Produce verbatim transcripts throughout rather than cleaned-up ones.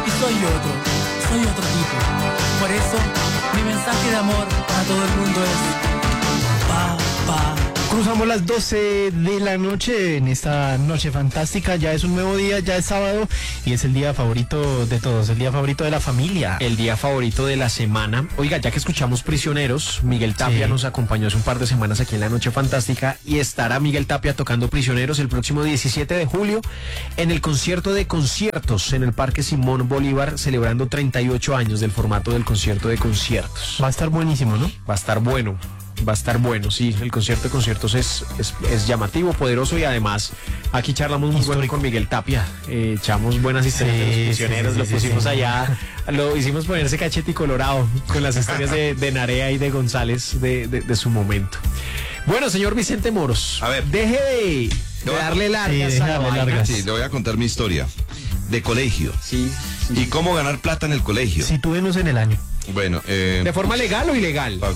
y soy otro, soy otro tipo. Por eso, mi mensaje de amor para todo el mundo es pa, pa. Cruzamos las doce de la noche en esta noche fantástica. Ya es un nuevo día, ya es sábado y es el día favorito de todos, el día favorito de la familia. El día favorito de la semana. Oiga, ya que escuchamos Prisioneros, Miguel Tapia Sí. nos acompañó hace un par de semanas aquí en la Noche Fantástica y estará Miguel Tapia tocando Prisioneros el próximo diecisiete de julio en el concierto de conciertos en el Parque Simón Bolívar, celebrando treinta y ocho años del formato del concierto de conciertos. Va a estar buenísimo, ¿no? Va a estar bueno. Va a estar bueno, sí, el concierto de conciertos es, es, es llamativo, poderoso y además aquí charlamos muy bueno con Miguel Tapia, eh, echamos buenas historias Sí, de los sí, prisioneros, sí, lo sí, pusimos sí. allá, lo hicimos ponerse cachete y colorado con las historias de, de Narea y de González de, de, de su momento. Bueno, señor Vicente Moros, A ver. deje de, de darle largas Sí, a deje la darle vaina. largas. Sí, le voy a contar mi historia de colegio Sí, sí. y cómo ganar plata en el colegio. Sitúenos en el año. Bueno, eh, ¿De forma legal o ilegal? pa-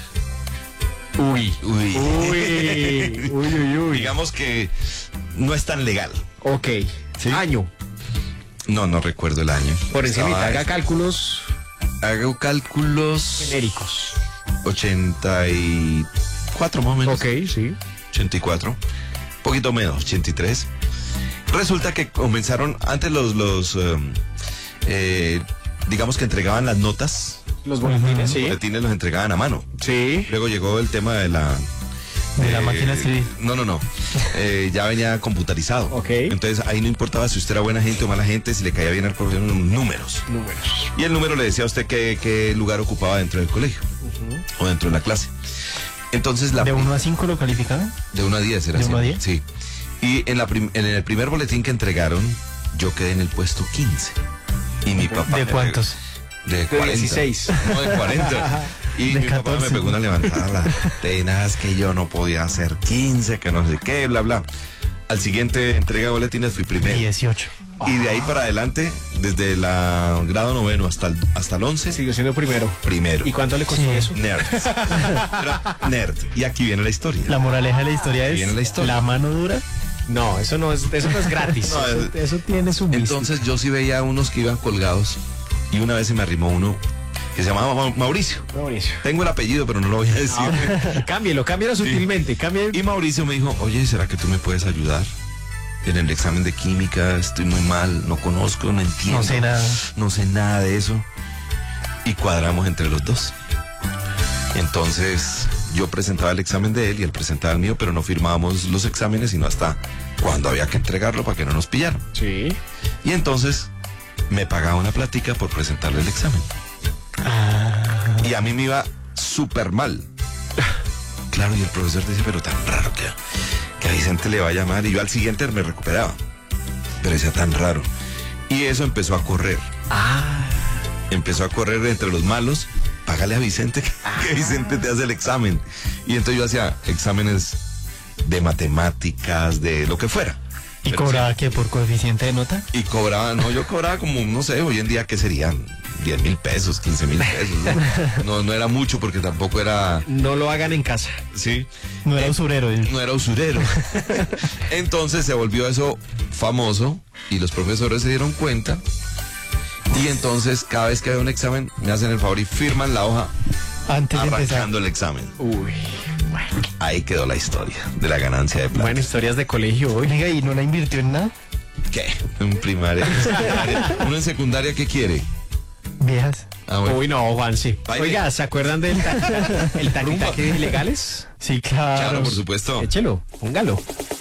Uy, uy, uy, uy, uy, uy. digamos que no es tan legal. Ok, Sí. año, No, no recuerdo el año. por encima, Estaba- haga cálculos Hago cálculos. genéricos. ochenta y cuatro más o menos. Ok, sí. ochenta y cuatro. Poquito menos, ochenta y tres. Resulta que comenzaron antes los, los um, eh, digamos que entregaban las notas. Los boletines, Los sí. boletines los entregaban a mano. Sí. Luego llegó el tema de la... De la máquina de escribir. No, no, no. Eh, ya venía computarizado. Ok. Entonces ahí no importaba si usted era buena gente o mala gente, si le caía bien al profesor, números. Números. Y el número le decía a usted qué, qué lugar ocupaba dentro del colegio o dentro de la clase. Entonces la ¿De pri- uno a cinco lo calificaban? de uno a diez era ¿De así. uno a diez? Sí. Y en, la prim- en el primer boletín que entregaron, yo quedé en el puesto quince. Y mi papá... ¿De me cuántos? De De cuarenta. dieciséis. No, de cuarenta. Y De mi papá me catorce. pegó una levantada la tenaz que yo no podía hacer quince, que no sé qué, bla, bla. Al siguiente entrega de boletines fui primero. dieciocho. Y de ahí para adelante, desde el grado noveno hasta el, hasta el once, Siguió siendo primero. primero. ¿Y cuánto le costó Sí. eso? Nerd. Era nerd. Y aquí viene la historia. La moraleja de la historia es Viene la historia. la mano dura. No, eso no es, eso no es gratis. No, eso, es- eso tiene su mística. Entonces yo sí veía a unos que iban colgados y una vez se me arrimó uno que se llamaba Ma- Mauricio. Mauricio. Tengo el apellido, pero no lo voy a decir. Cámbielo, cámbielo sutilmente. Cámbielo. Y Mauricio me dijo, oye, ¿será que tú me puedes ayudar? En el examen de química estoy muy mal, no conozco, no entiendo. No sé nada. No sé nada de eso. Y cuadramos entre los dos. Entonces yo presentaba el examen de él y él presentaba el mío, pero no firmábamos los exámenes sino hasta cuando había que entregarlo para que no nos pillaran. Sí. Y entonces me pagaba una plática por presentarle el examen. Y a mí me iba súper mal. Claro, y el profesor dice, pero tan raro que, que a Vicente le va a llamar. Y yo al siguiente me recuperaba. Pero decía tan raro. Y eso empezó a correr. Ah. Empezó a correr entre los malos. Págale a Vicente, que, que Vicente te hace el examen. Y entonces yo hacía exámenes de matemáticas, de lo que fuera. ¿Y Pero cobraba sí. qué por coeficiente de nota? Y cobraba, no, yo cobraba como, no sé, hoy en día, ¿qué serían? diez mil pesos, quince mil pesos. ¿no? No, no era mucho porque tampoco era, No lo hagan en casa. sí, No era Eh, usurero. él. no era usurero. Entonces se volvió eso famoso y los profesores se dieron cuenta. Y entonces cada vez que había un examen me hacen el favor y firman la hoja Antes de empezar. arrancando el examen. Uy. Bueno. Ahí quedó la historia de la ganancia de plata. Buenas historias de colegio hoy. Oiga, ¿y no la invirtió en nada? ¿Qué? En primaria, en secundaria. Uno en secundaria, ¿qué quiere? Viejas. Ah, bueno. Uy, no, Juan, sí. Baile. Oiga, ¿se acuerdan del ta- el taquitaque de ilegales? Sí, claro. Claro, por supuesto. Échelo, póngalo.